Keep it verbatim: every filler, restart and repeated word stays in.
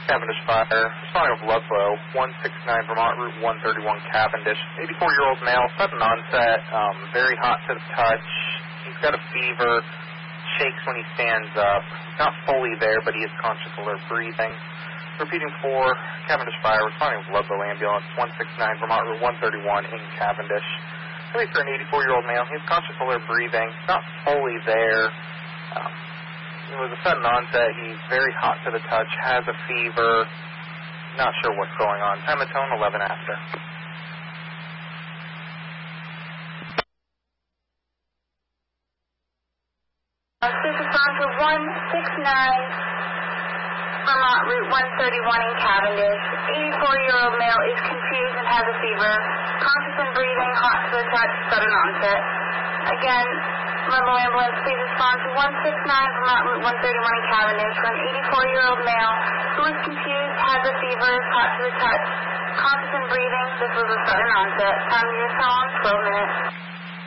Cavendish Fire. Responding with Ludlow, one sixty-nine Vermont Route one thirty-one Cavendish. eighty-four-year-old male, sudden onset, um, very hot to the touch. He's got a fever, shakes when he stands up. He's not fully there, but he is conscious, alert, breathing. Repeating for Cavendish Fire, responding with Ludlow Ambulance, one sixty-nine Vermont Route one thirty-one in Cavendish. Really for an eighty-four-year-old male, he's conscious, alert, breathing. He's not fully there. Um, it was a sudden onset. He's very hot to the touch, has a fever. Not sure what's going on. Time of tone, eleven after. This is on to one sixty-nine Vermont Route one thirty-one in Cavendish. eighty-four-year-old male is confused and has a fever. Conscious and breathing, hot to the touch, sudden onset. Again, Ludlow Ambulance, please respond to one sixty-nine Vermont Route one thirty-one in Cavendish for an eighty-four-year-old male who is confused, has a fever, hot to the touch, conscious and breathing. This was a sudden onset. Time of your tone, twelve minutes.